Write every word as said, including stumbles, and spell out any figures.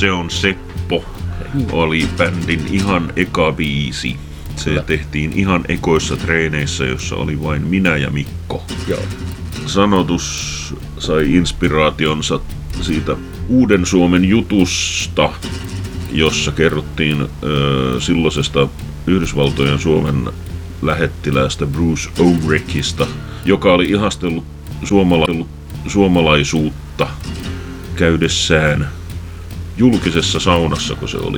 Se on Seppo oli bändin ihan eka biisi. Se Kyllä. tehtiin ihan ekoissa treeneissä, jossa oli vain minä ja Mikko. Joo. Sanotus sai inspiraationsa siitä Uuden Suomen jutusta, jossa kerrottiin äh, silloisesta Yhdysvaltojen Suomen lähettiläästä Bruce Oreckista, joka oli ihastellut suomala- suomalaisuutta käydessään julkisessa saunassa, kun se oli